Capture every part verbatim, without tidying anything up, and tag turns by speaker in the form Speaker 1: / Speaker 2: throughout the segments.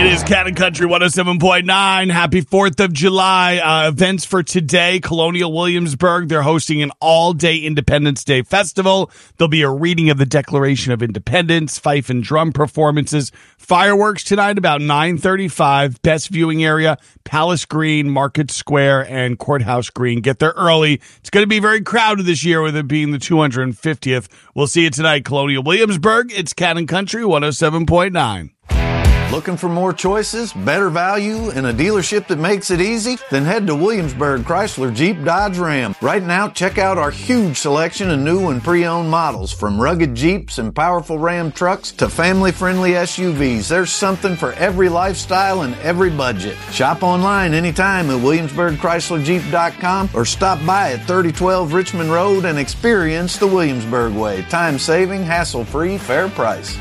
Speaker 1: is Cannon Country one oh seven point nine. Happy fourth of July. Uh, events for today, Colonial Williamsburg. They're hosting an all-day Independence Day festival. There'll be a reading of the Declaration of Independence, fife and drum performances, fireworks tonight about nine thirty-five. Best viewing area, Palace Green, Market Square, and Courthouse Green. Get there early. It's going to be very crowded this year with it being the two hundred fiftieth. We'll see you tonight, Colonial Williamsburg. It's Cannon Country one oh seven point nine.
Speaker 2: Looking for more choices, better value, and a dealership that makes it easy? Then head to Williamsburg Chrysler Jeep Dodge Ram. Right now, check out our huge selection of new and pre-owned models, from rugged Jeeps and powerful Ram trucks to family-friendly S U Vs. There's something for every lifestyle and every budget. Shop online anytime at Williamsburg Chrysler Jeep dot com or stop by at thirty twelve Richmond Road and experience the Williamsburg way. Time-saving, hassle-free, fair price.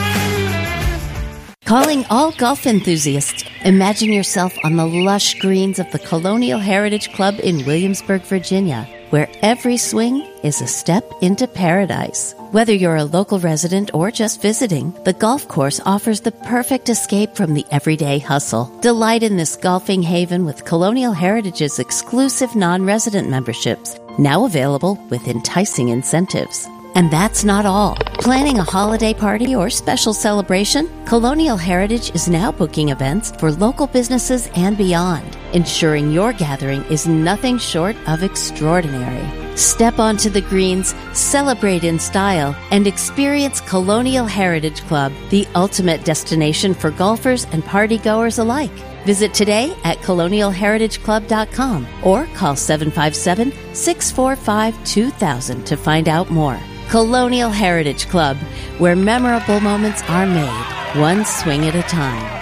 Speaker 3: Calling all golf enthusiasts. Imagine yourself on the lush greens of the Colonial Heritage Club in Williamsburg, Virginia, where every swing is a step into paradise. Whether you're a local resident or just visiting, the golf course offers the perfect escape from the everyday hustle. Delight in this golfing haven with Colonial Heritage's exclusive non-resident memberships, now available with enticing incentives. And that's not all. Planning a holiday party or special celebration? Colonial Heritage is now booking events for local businesses and beyond, ensuring your gathering is nothing short of extraordinary. Step onto the greens, celebrate in style, and experience Colonial Heritage Club, the ultimate destination for golfers and partygoers alike. Visit today at colonial heritage club dot com or call seven five seven, six four five, two thousand to find out more. Colonial Heritage Club, where memorable moments are made, one swing at a time.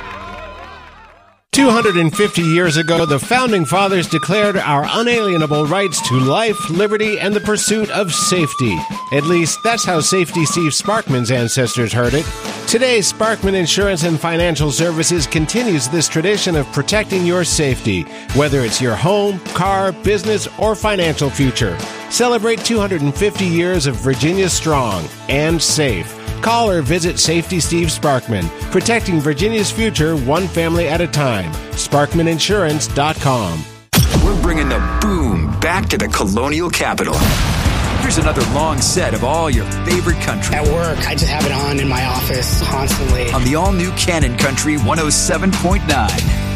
Speaker 4: two hundred fifty years ago, the Founding Fathers declared our unalienable rights to life, liberty, and the pursuit of safety. At least, that's how Safety Steve Sparkman's ancestors heard it. Today, Sparkman Insurance and Financial Services continues this tradition of protecting your safety, whether it's your home, car, business, or financial future. Celebrate two hundred fifty years of Virginia strong and safe. Call or visit Safety Steve Sparkman, protecting Virginia's future one family at a time. Sparkman Insurance dot com.
Speaker 5: We're bringing the boom back to the Colonial Capital. Here's another long set of all your favorite country.
Speaker 6: At work, I just have it on in my office constantly.
Speaker 5: On the all-new Cannon Country one oh seven point nine.